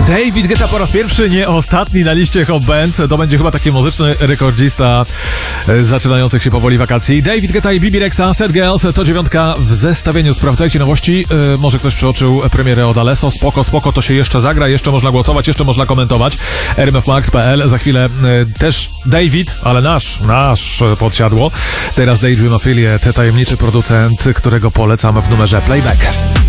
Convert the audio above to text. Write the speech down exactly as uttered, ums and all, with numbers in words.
David Guetta po raz pierwszy, nie ostatni na liście Hot Bands. To będzie chyba taki muzyczny rekordzista zaczynających się powoli wakacji. David Guetta i Bibi Rexa, Sad Girls, to dziewiątka w zestawieniu. Sprawdzajcie nowości. Yy, może ktoś przeoczył premierę od Alesso. Spoko, spoko, to się jeszcze zagra, jeszcze można głosować, jeszcze można komentować. r m f max kropka p l. Za chwilę yy, też David, ale nasz, nasz podsiadło. Teraz Daydream Affiliate, tajemniczy producent, którego polecam w numerze Playback.